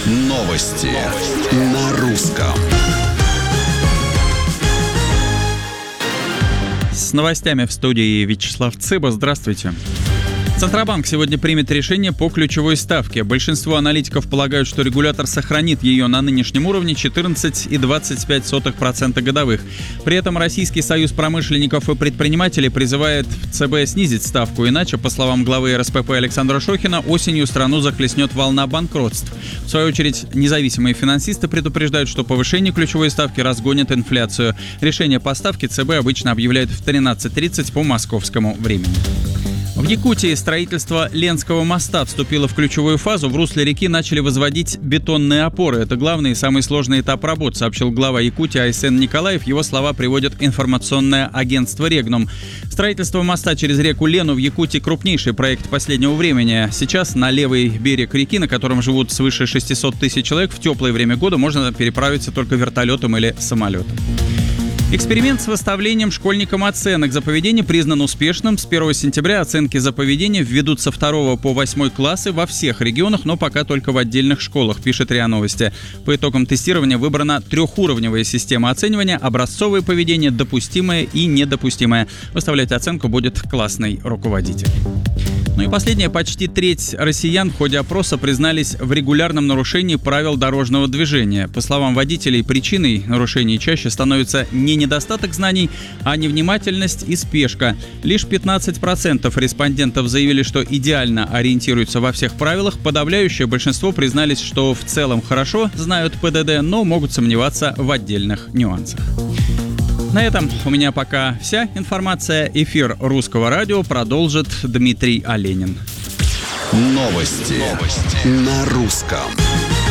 Новости на русском. С новостями в студии Вячеслав Цыба. Здравствуйте. Центробанк сегодня примет решение по ключевой ставке. Большинство аналитиков полагают, что регулятор сохранит ее на нынешнем уровне 14,25% годовых. При этом Российский союз промышленников и предпринимателей призывает ЦБ снизить ставку, иначе, по словам главы РСПП Александра Шохина, осенью страну захлестнет волна банкротств. В свою очередь, независимые финансисты предупреждают, что повышение ключевой ставки разгонит инфляцию. Решение по ставке ЦБ обычно объявляет в 13:30 по московскому времени. В Якутии строительство Ленского моста вступило в ключевую фазу. В русле реки начали возводить бетонные опоры. Это главный и самый сложный этап работ, сообщил глава Якутии Айсен Николаев. Его слова приводит информационное агентство «Регнум». Строительство моста через реку Лену в Якутии — крупнейший проект последнего времени. Сейчас на левый берег реки, на котором живут свыше 600 тысяч человек, в теплое время года можно переправиться только вертолетом или самолетом. Эксперимент с выставлением школьникам оценок за поведение признан успешным. С 1 сентября оценки за поведение введут со 2 по 8 классы во всех регионах, но пока только в отдельных школах, пишет РИА Новости. По итогам тестирования выбрана трехуровневая система оценивания: образцовое поведение, допустимое и недопустимое. Выставлять оценку будет классный руководитель. Ну и последнее. Почти треть россиян в ходе опроса признались в регулярном нарушении правил дорожного движения. По словам водителей, причиной нарушений чаще становится не недостаток знаний, а невнимательность и спешка. Лишь 15% респондентов заявили, что идеально ориентируются во всех правилах. Подавляющее большинство признались, что в целом хорошо знают ПДД, но могут сомневаться в отдельных нюансах. На этом у меня пока вся информация. Эфир Русского радио продолжит Дмитрий Оленин. Новости на русском.